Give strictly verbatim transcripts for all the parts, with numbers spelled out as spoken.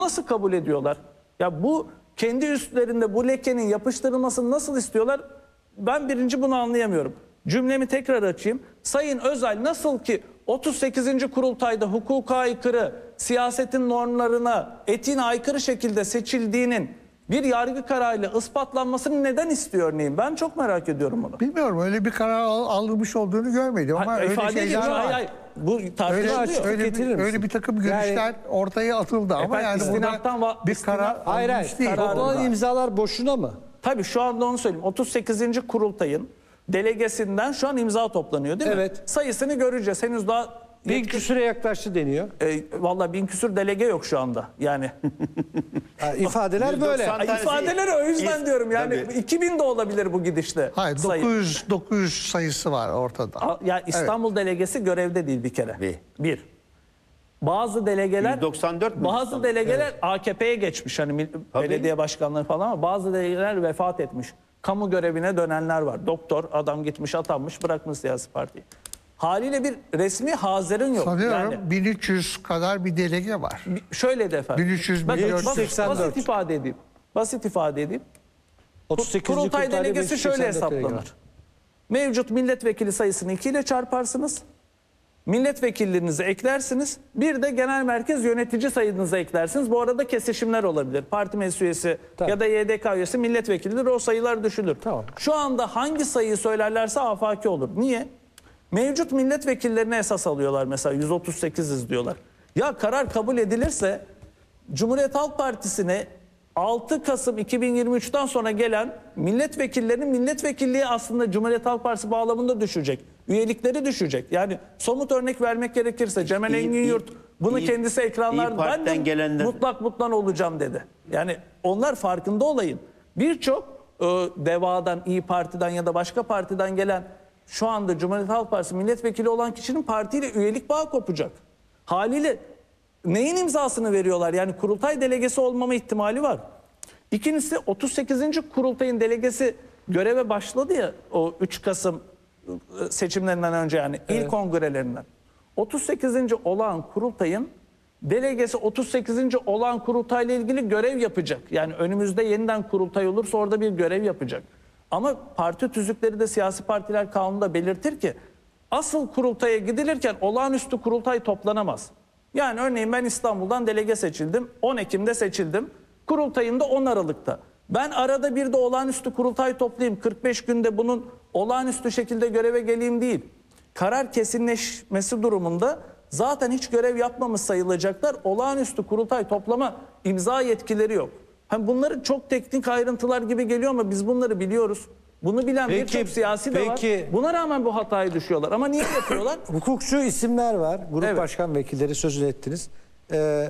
nasıl kabul ediyorlar? Ya bu kendi üstlerinde bu lekenin yapıştırılmasını nasıl istiyorlar? Ben birinci bunu anlayamıyorum. Cümlemi tekrar açayım. Sayın Özel nasıl ki otuz sekizinci kurultayda hukuka aykırı, siyasetin normlarına, etiğine aykırı şekilde seçildiğinin bir yargı kararıyla ispatlanmasını neden istiyor örneğin? Ben çok merak ediyorum bunu. Bilmiyorum, öyle bir karar al- alınmış olduğunu görmedim ama Ha, öyle ifade şeyler ediyor. var. Hayır, hayır. Bu Öyle, tartışılıyor. öyle, Getirir bir, misin? öyle bir takım görüşler Yani- ortaya atıldı ama Efendim, yani istinaftan burada va- bir istinaf- karar Hayır hayır. alınmış değil. Kararı Toplanan var. imzalar boşuna mı? Tabii şu anda onu söyleyeyim. otuz sekizinci kurultayın delegesinden şu an imza toplanıyor değil mi? Evet. Sayısını göreceğiz. Henüz daha Bin yetki- küsüre yaklaştı deniyor. E, vallahi bin küsür delege yok şu anda. Yani Ha, ifadeler böyle. yüz doksan tanesi- ifadeleri o yüzden İz- diyorum. Yani Tabii. iki bin de olabilir bu gidişte. Hayır, sayı. dokuz yüz, dokuz yüz sayısı var ortada. A- Yani İstanbul delegesi görevde değil bir kere. Bir. Bir. Bazı delegeler yüz doksan dört mü bazı İstanbul? delegeler A K P'ye geçmiş hani mil- Tabii. belediye başkanları falan ama bazı delegeler vefat etmiş. Kamu görevine dönenler var. Doktor adam gitmiş atanmış bırakmış siyasi partiyi. Haliyle bir resmi hazırın yok. Sanıyorum Yani bin üç yüz kadar bir delege var. şöyle de efendim. bin üç yüz Bakın, milyon basit, seksen dört. basit ifade edeyim. Basit ifade edeyim. otuz sekizinci Kurultay kurultayda delegesi şöyle beş yüz seksen dört delege hesaplanır. var. Mevcut milletvekili sayısını iki ile çarparsınız. Milletvekillerinizi eklersiniz. Bir de genel merkez yönetici sayınızı eklersiniz. Bu arada kesişimler olabilir. Parti meclis üyesi Tabii. ya da Y D K üyesi milletvekilidir. O sayılar düşülür. Tamam. Şu anda hangi sayıyı söylerlerse afaki olur. Niye? Mevcut milletvekillerine esas alıyorlar mesela yüz otuz sekiziz diyorlar. Ya karar kabul edilirse Cumhuriyet Halk Partisi'ne altı Kasım iki bin yirmi üç'ten sonra gelen milletvekillerinin milletvekilliği aslında Cumhuriyet Halk Partisi bağlamında düşecek. Üyelikleri düşecek. Yani somut örnek vermek gerekirse Cemal İyi- Engin Yurt bunu İyi- kendisi İyi ekranlarda ben Parti'den de gelenler- mutlak mutlan olacağım dedi. Yani onlar farkında olayın. Birçok e, DEVA'dan, İyi Parti'den ya da başka partiden gelen şu anda Cumhuriyet Halk Partisi milletvekili olan kişinin partiyle üyelik bağı kopacak. Haliyle neyin imzasını veriyorlar? Yani kurultay delegesi olmama ihtimali var. İkincisi otuz sekizinci kurultayın delegesi göreve başladı ya o üç Kasım seçimlerinden önce yani ilk kongrelerinden. otuz sekizinci olağan kurultayın delegesi otuz sekizinci olağan kurultayla ilgili görev yapacak. Yani önümüzde yeniden kurultay olursa orada bir görev yapacak. Ama parti tüzükleri de siyasi partiler kanununda belirtir ki asıl kurultaya gidilirken olağanüstü kurultay toplanamaz. Yani örneğin ben İstanbul'dan delege seçildim. on Ekim'de seçildim. Kurultayında on Aralık'ta. Ben arada bir de olağanüstü kurultay toplayayım. kırk beş günde bunun olağanüstü şekilde göreve geleyim değil. Karar kesinleşmesi durumunda zaten hiç görev yapmamış sayılacaklar. Olağanüstü kurultay toplama imza yetkileri yok. Hani bunları çok teknik ayrıntılar gibi geliyor ama biz bunları biliyoruz. Bunu bilen Peki, birçok siyasi de peki. var. Buna rağmen bu hatayı düşüyorlar. Ama niye yapıyorlar? Hukukçu isimler var. Grup Evet. başkan vekilleri sözünü ettiniz. Ee,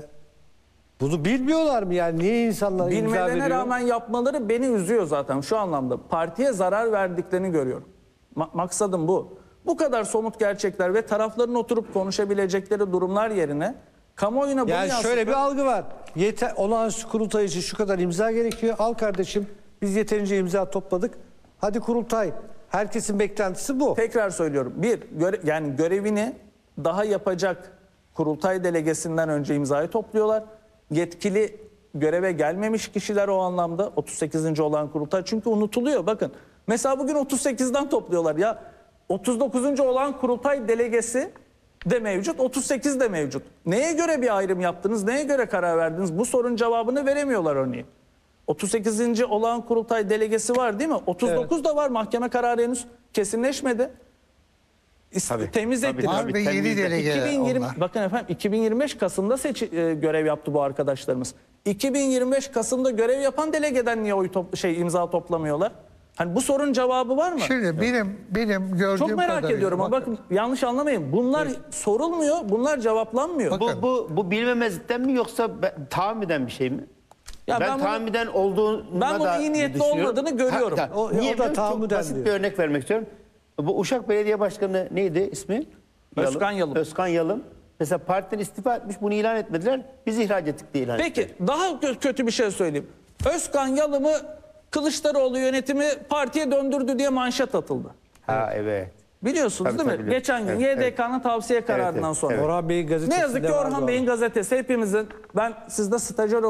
bunu bilmiyorlar mı yani? Niye insanlara imza Bilmelerine veriyor? rağmen yapmaları beni üzüyor zaten şu anlamda. Partiye zarar verdiklerini görüyorum. Ma- maksadım bu. Bu kadar somut gerçekler ve tarafların oturup konuşabilecekleri durumlar yerine kamuoyuna bunu Yani yansıtmak- şöyle bir algı var. Yeter, olağanüstü kurultay için şu kadar imza gerekiyor. Al kardeşim biz yeterince imza topladık. Hadi kurultay. Herkesin beklentisi bu. Tekrar söylüyorum. Bir, göre- yani görevini daha yapacak kurultay delegesinden önce imzayı topluyorlar. Yetkili göreve gelmemiş kişiler o anlamda otuz sekizinci olan kurultay. Çünkü unutuluyor bakın. Mesela bugün otuz sekizden topluyorlar ya. otuz dokuzuncu olan kurultay delegesi de mevcut, otuz sekiz de mevcut. Neye göre bir ayrım yaptınız, neye göre karar verdiniz? Bu sorunun cevabını veremiyorlar örneğin. otuz sekizinci olağan kurultay delegesi var değil mi? otuz dokuz da var. Mahkeme kararı henüz kesinleşmedi. İst- Tabii, Temiz tabii, ettiniz. tabii. Var ve yeni temizle. delegeler iki bin yirmi onlar. bakın efendim iki bin yirmi beş Kasım'da seçi, e, görev yaptı bu arkadaşlarımız. iki bin yirmi beş Kasım'da görev yapan delegeden niye oy top, şey imza toplamıyorlar? Hani bu sorunun cevabı var mı? Şimdi benim benim gördüğüm Çok merak kadarıyla- ediyorum ama bakın yanlış anlamayın. Bunlar sorulmuyor, bunlar cevaplanmıyor. Bakın. Bu, bu, bu bilmemezlikten mi yoksa ben, tahammüden bir şey mi? Ya ben ben bunu- tahammüden olduğuna ben bunun da iyi niyetli düşünüyorum. olmadığını görüyorum. Ha, O- o da Niye biliyor musun? Çok tahammüden basit diyor. bir örnek vermek istiyorum. Bu Uşak Belediye Başkanı neydi ismi? Özkan Yalım. Özkan Yalım. Mesela partiden istifa etmiş, bunu ilan etmediler. Biz ihraç ettik diye ilan ettiler. Peki daha kö- kötü bir şey söyleyeyim. Özkan Yalım'ı Kılıçdaroğlu yönetimi partiye döndürdü diye manşet atıldı. Ha evet. Biliyorsunuz Tabii, değil mi? tabii, biliyorum. Geçen gün Evet, Y D K'nın tavsiye kararından evet, sonra. evet. Orhan Bey'in Ne gazetesinde yazık ki vardı Orhan o. Bey'in gazetesi hepimizin, ben sizde stajyer